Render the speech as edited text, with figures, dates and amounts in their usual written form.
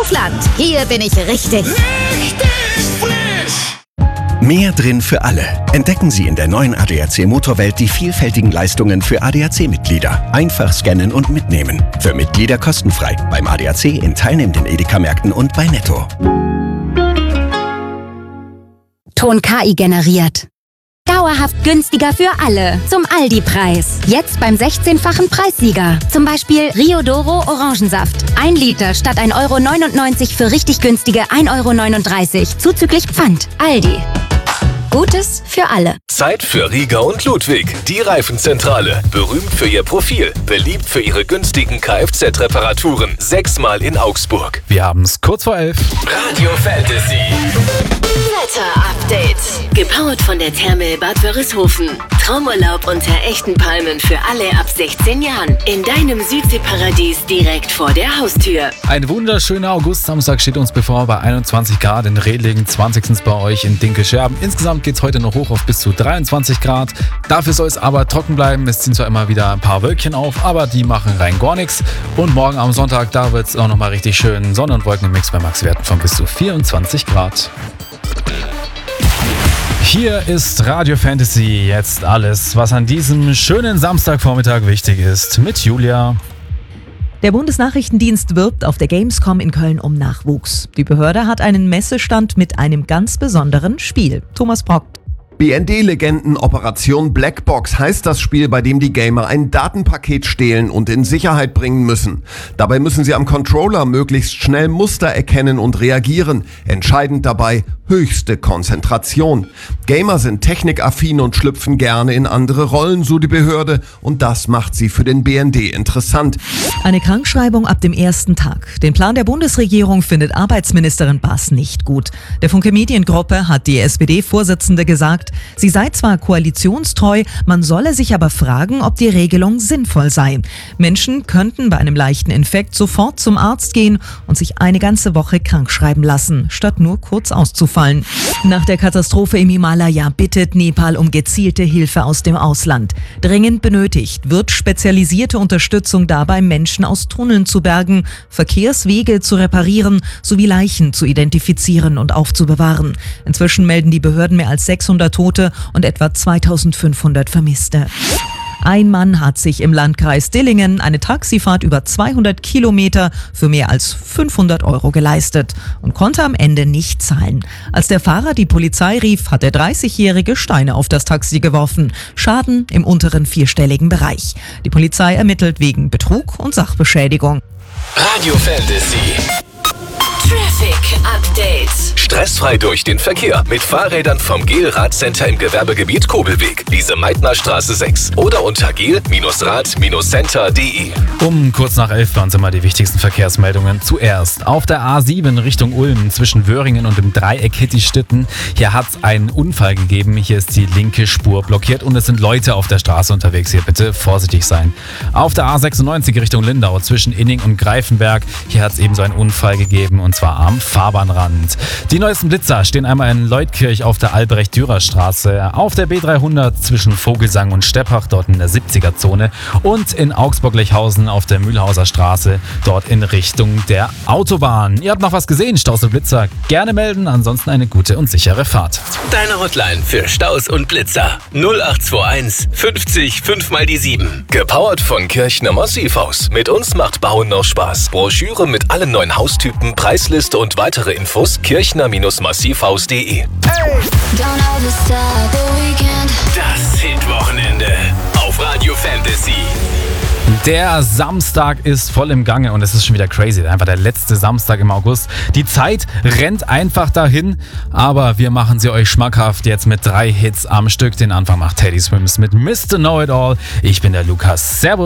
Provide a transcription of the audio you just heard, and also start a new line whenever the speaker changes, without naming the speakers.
Kaufland. Hier bin ich richtig.
Mehr drin für alle. Entdecken Sie in der neuen ADAC Motorwelt die vielfältigen Leistungen für ADAC-Mitglieder. Einfach scannen und mitnehmen. Für Mitglieder kostenfrei. Beim ADAC in teilnehmenden Edeka-Märkten und bei Netto.
Ton KI generiert. Dauerhaft günstiger für alle. Zum Aldi-Preis. Jetzt beim 16-fachen Preissieger. Zum Beispiel Rio Doro Orangensaft. 1 Liter statt 1,99 € für richtig günstige 1,39 € zuzüglich Pfand. Aldi. Gutes für alle.
Zeit für Rieger und Ludwig, die Reifenzentrale. Berühmt für ihr Profil, beliebt für ihre günstigen Kfz-Reparaturen. 6-mal in Augsburg.
Wir haben's kurz vor 11.
Radio Fantasy.
Wetter-Update. Gepowert von der Therme Bad Wörishofen. Traumurlaub unter echten Palmen für alle ab 16 Jahren. In deinem Südseeparadies direkt vor der Haustür.
Ein wunderschöner August-Samstag steht uns bevor bei 21 Grad in Redlingen, 20. bei euch in Dinkelscherben. Insgesamt geht's heute noch hoch auf bis zu 23 Grad. Dafür soll es aber trocken bleiben. Es ziehen zwar immer wieder ein paar Wölkchen auf, aber die machen rein gar nichts. Und morgen am Sonntag, da wird's auch nochmal richtig schön. Sonne und Wolken im Mix bei Maxwerten von bis zu 24 Grad. Hier ist Radio Fantasy, jetzt alles, was an diesem schönen Samstagvormittag wichtig ist, mit Julia.
Der Bundesnachrichtendienst wirbt auf der Gamescom in Köln um Nachwuchs. Die Behörde hat einen Messestand mit einem ganz besonderen Spiel. Thomas Brock.
BND-Legenden Operation Blackbox heißt das Spiel, bei dem die Gamer ein Datenpaket stehlen und in Sicherheit bringen müssen. Dabei müssen sie am Controller möglichst schnell Muster erkennen und reagieren. Entscheidend dabei höchste Konzentration. Gamer sind technikaffin und schlüpfen gerne in andere Rollen, so die Behörde, und das macht sie für den BND interessant.
Eine Krankschreibung ab dem ersten Tag. Den Plan der Bundesregierung findet Arbeitsministerin Baas nicht gut. Der Funke Mediengruppe hat die SPD-Vorsitzende gesagt, sie sei zwar koalitionstreu, man solle sich aber fragen, ob die Regelung sinnvoll sei. Menschen könnten bei einem leichten Infekt sofort zum Arzt gehen und sich eine ganze Woche krankschreiben lassen, statt nur kurz auszufallen. Nach der Katastrophe im Himalaya bittet Nepal um gezielte Hilfe aus dem Ausland. Dringend benötigt wird spezialisierte Unterstützung dabei, Menschen aus Tunneln zu bergen, Verkehrswege zu reparieren sowie Leichen zu identifizieren und aufzubewahren. Inzwischen melden die Behörden mehr als 600 Tote und etwa 2500 Vermisste. Ein Mann hat sich im Landkreis Dillingen eine Taxifahrt über 200 Kilometer für mehr als 500 € geleistet und konnte am Ende nicht zahlen. Als der Fahrer die Polizei rief, hat der 30-Jährige Steine auf das Taxi geworfen. Schaden im unteren vierstelligen Bereich. Die Polizei ermittelt wegen Betrug und Sachbeschädigung.
Radio Fantasy.
Traffic Update.
Stressfrei durch den Verkehr mit Fahrrädern vom Gel-Rad-Center im Gewerbegebiet Kobelweg, Lise-Meitner-Straße 6 oder unter gel-rad-center.de.
Um kurz nach 11 waren es immer die wichtigsten Verkehrsmeldungen. Zuerst auf der A7 Richtung Ulm zwischen Wöhringen und dem Dreieck Hittistitten. Hier hat es einen Unfall gegeben. Hier ist die linke Spur blockiert und es sind Leute auf der Straße unterwegs. Hier bitte vorsichtig sein. Auf der A96 Richtung Lindau zwischen Inning und Greifenberg. Hier hat es ebenso einen Unfall gegeben und zwar am Fahrbahnrand. Die neuesten Blitzer stehen einmal in Leutkirch auf der Albrecht-Dürer-Straße, auf der B300 zwischen Vogelsang und Steppach, dort in der 70er-Zone und in Augsburg-Lechhausen auf der Mühlhauser Straße, dort in Richtung der Autobahn. Ihr habt noch was gesehen, Staus und Blitzer? Gerne melden, ansonsten eine gute und sichere Fahrt.
Deine Hotline für Staus und Blitzer 0821 50 5 mal die 7. Gepowert von Kirchner Massivhaus. Mit uns macht Bauen noch Spaß. Broschüre mit allen neuen Haustypen, Preisliste und weitere Infos kirchner-massivhaus.de. Das Hitwochenende auf Radio Fantasy.
Der Samstag ist voll im Gange und es ist schon wieder crazy. Einfach der letzte Samstag im August. Die Zeit rennt einfach dahin, aber wir machen sie euch schmackhaft jetzt mit 3 Hits am Stück. Den Anfang macht Teddy Swims mit Mr. Know It All. Ich bin der Lukas. Servus.